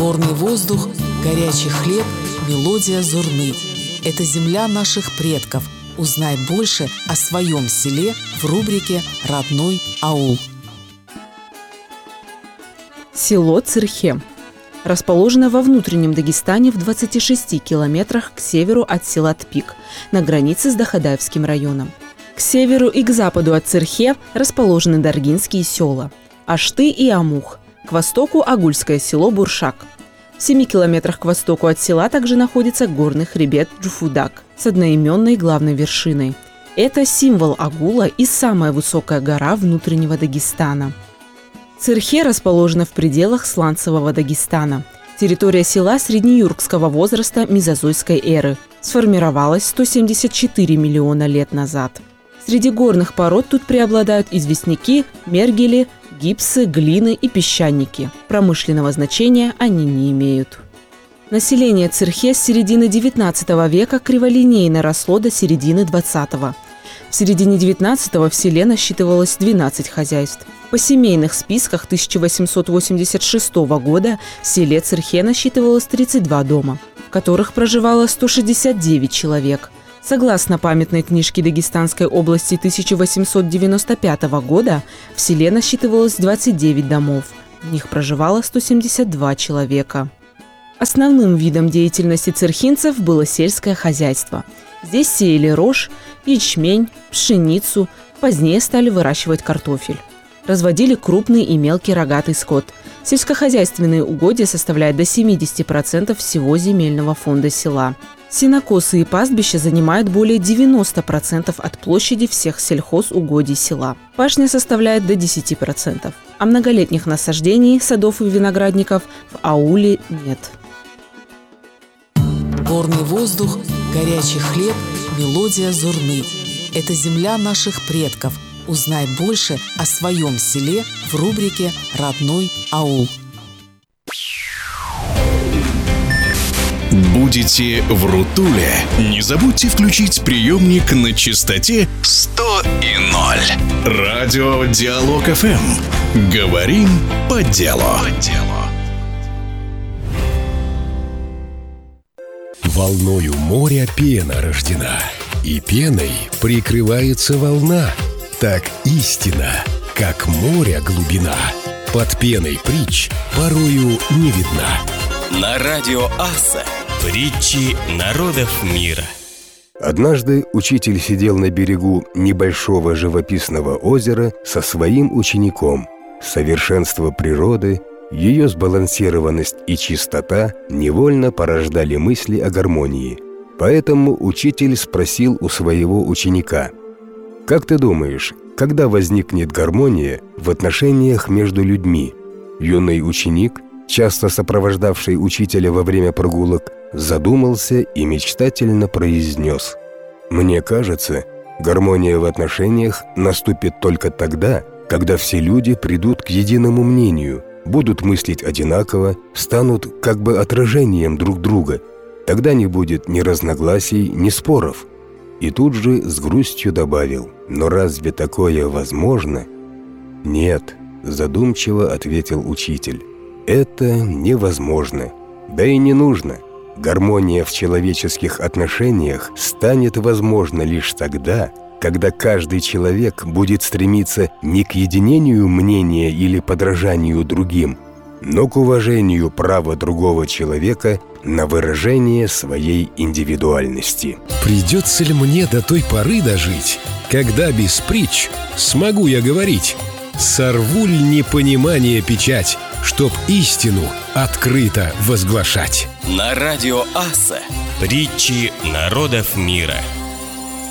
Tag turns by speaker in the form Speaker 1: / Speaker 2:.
Speaker 1: Горный воздух, горячий хлеб, мелодия зурны. Это земля наших предков. Узнай больше о своем селе в рубрике «Родной аул».
Speaker 2: Село Цирхе расположено во внутреннем Дагестане в 26 километрах к северу от села Тпик, на границе с Дахадаевским районом. К северу и к западу от Цирхе расположены Даргинские села – Ашты и Амух, к востоку – Агульское село Буршак. В 7 километрах к востоку от села также находится горный хребет Джуфудак с одноименной главной вершиной. Это символ Агула и самая высокая гора внутреннего Дагестана. Цирхе расположена в пределах сланцевого Дагестана. Территория села среднеюркского возраста мезозойской эры. Сформировалась 174 миллиона лет назад. Среди горных пород тут преобладают известняки, мергели, гипсы, глины и песчаники. Промышленного значения они не имеют. Население Цирхе с середины XIX века криволинейно росло до середины XX. В середине XIX в селе насчитывалось 12 хозяйств. По семейных списках 1886 года в селе Цирхе насчитывалось 32 дома, в которых проживало 169 человек. Согласно памятной книжке Дагестанской области 1895 года, в селе насчитывалось 29 домов. В них проживало 172 человека. Основным видом деятельности цирхинцев было сельское хозяйство. Здесь сеяли рожь, ячмень, пшеницу, позднее стали выращивать картофель. Разводили крупный и мелкий рогатый скот. Сельскохозяйственные угодья составляют до 70% всего земельного фонда села. Сенокосы и пастбища занимают более 90% от площади всех сельхозугодий села. Пашня составляет до 10%. А многолетних насаждений, садов и виноградников в ауле нет.
Speaker 1: Горный воздух, горячий хлеб, мелодия зурны. Это земля наших предков. Узнай больше о своем селе в рубрике «Родной аул».
Speaker 3: Будете в Рутуле? Не забудьте включить приемник на частоте 100,0. Радио Диалог ФМ. Говорим по делу.
Speaker 4: Волною моря пена рождена, и пеной прикрывается волна. Так истина, как моря глубина, под пеной притч порою не видна.
Speaker 5: На радио Аса притчи народов мира.
Speaker 6: Однажды учитель сидел на берегу небольшого живописного озера со своим учеником. Совершенство природы, ее сбалансированность и чистота невольно порождали мысли о гармонии. Поэтому учитель спросил у своего ученика: «Как ты думаешь, когда возникнет гармония в отношениях между людьми?» Юный ученик, часто сопровождавший учителя во время прогулок, задумался и мечтательно произнес: «Мне кажется, гармония в отношениях наступит только тогда, когда все люди придут к единому мнению, будут мыслить одинаково, станут как бы отражением друг друга. Тогда не будет ни разногласий, ни споров». И тут же с грустью добавил: «Но разве такое возможно?» «Нет», – задумчиво ответил учитель, – «это невозможно, да и не нужно. Гармония в человеческих отношениях станет возможна лишь тогда, когда каждый человек будет стремиться не к единению мнения или подражанию другим, но к уважению права другого человека на выражение своей индивидуальности».
Speaker 4: Придется ли мне до той поры дожить, когда без притч смогу я говорить? Сорву ли непонимание печать, чтоб истину открыто возглашать?
Speaker 5: На радио Аса притчи народов мира.